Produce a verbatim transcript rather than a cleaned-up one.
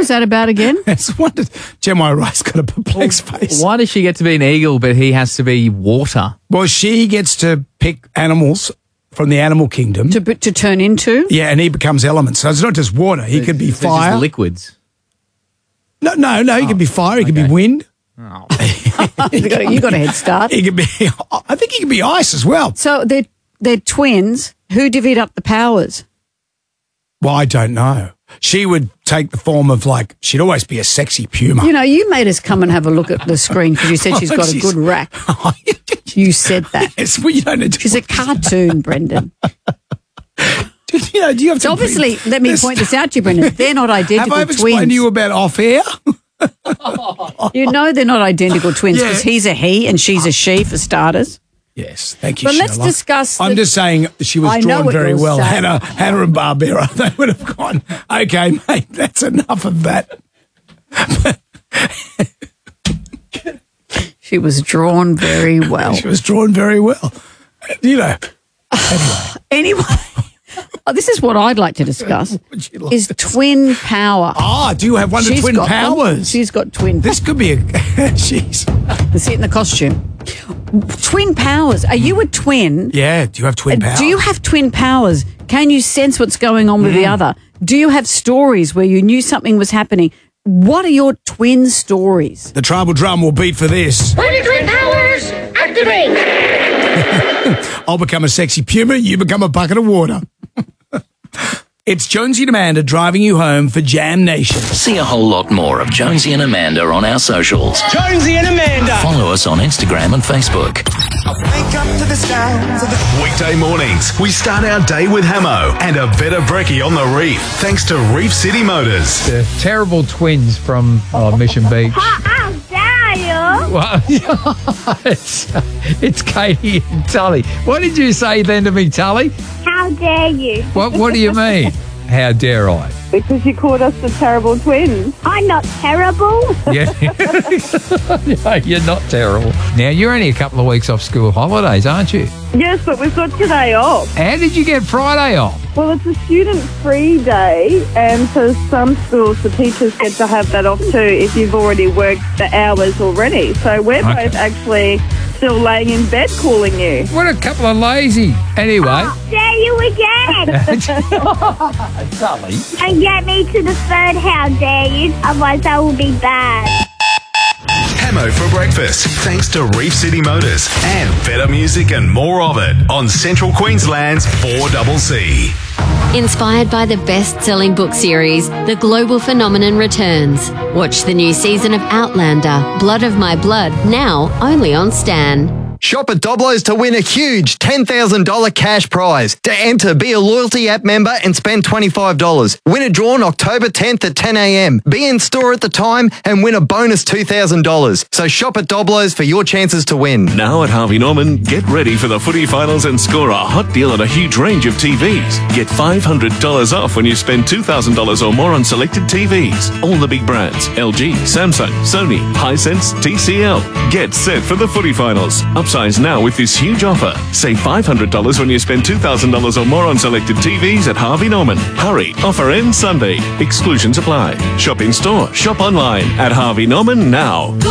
was that about again? It's wondered. Jeremiah Rice got a perplexed face. Why does she get to be an eagle, but he has to be water? Well, she gets to pick animals from the animal kingdom. To to turn into? Yeah, and he becomes elements. So it's not just water. He could be It's fire. just liquids. No, no, no. He could be fire. He could be wind. Oh. you, got a, you got a head start. He could be. I think he could be ice as well. So they're, they're twins. Who divvied up the powers? Well, I don't know. She would take the form of like, she'd always be a sexy puma. You know, you made us come and have a look at the screen because you said she's got a good rack. You said that. Yes, well, you don't need to. She's a cartoon, Brendan. You know, do you have to So obviously, bring, let me this, point this out to you, Brendan. They're not identical Have I twins. explained to you about off air? You know they're not identical twins because Yeah. he's a he and she's a she for starters. Yes, thank you, But let's Sherlock. discuss I'm the- just saying she was I know drawn what very you're well. saying. Hannah, Hannah and Barbera, they would have gone, okay, mate, that's enough of that. She was drawn very well. She was drawn very well. You know, Anyway, oh, this is what I'd like to discuss: would you like is to- twin power. Ah, do you have one of the She's twin got them. powers? She's got twin. This could be a, jeez. Let's see it in the costume. Twin powers. Are you a twin? Yeah, do you have twin powers? Do you have twin powers? Can you sense what's going on with the other? Do you have stories where you knew something was happening? What are your twin stories? The tribal drum will beat for this. Mighty Twin Powers, activate! I'll become a sexy puma, you become a bucket of water. It's Jonesy and Amanda driving you home for Jam Nation. See a whole lot more of Jonesy and Amanda on our socials. Jonesy and Amanda. Follow us on Instagram and Facebook. Wake up to the sounds of the Weekday mornings, we start our day with Hamo and a better brekkie on the reef, thanks to Reef City Motors. The terrible twins from oh, Mission Beach. How dare you? Well, it's, it's Katie and Tully. What did you say then to me, Tully? How dare you? What What do you mean? How dare I? Because you called us the terrible twins. I'm not terrible. Yeah. Yeah, you're not terrible. Now, you're only a couple of weeks off school holidays, aren't you? Yes, but we've got today off. How did you get Friday off? Well, it's a student-free day, and for some schools, the teachers get to have that off too if you've already worked the hours already. So we're Okay. both actually still laying in bed calling you. What a couple of lazy. Anyway. Dare you again? Tully. And get me to the third, how dare you? Otherwise I will be bad. Hamo for breakfast, thanks to Reef City Motors and better music and more of it on Central Queensland's four C C. Inspired by the best-selling book series, The Global Phenomenon returns. Watch the new season of Outlander, Blood of My Blood, now only on Stan. Shop at Doblo's to win a huge ten thousand dollars cash prize. To enter, be a loyalty app member and spend twenty-five dollars. Winner drawn October tenth at ten a.m. Be in store at the time and win a bonus two thousand dollars. So shop at Doblo's for your chances to win. Now at Harvey Norman, get ready for the footy finals and score a hot deal on a huge range of T Vs. Get five hundred dollars off when you spend two thousand dollars or more on selected T Vs. All the big brands, L G, Samsung, Sony, Hisense, T C L. Get set for the footy finals. Upsize now with this huge offer. Save five hundred dollars when you spend two thousand dollars or more on selected T Vs at Harvey Norman. Hurry, offer ends Sunday. Exclusions apply. Shop in store, shop online at Harvey Norman now.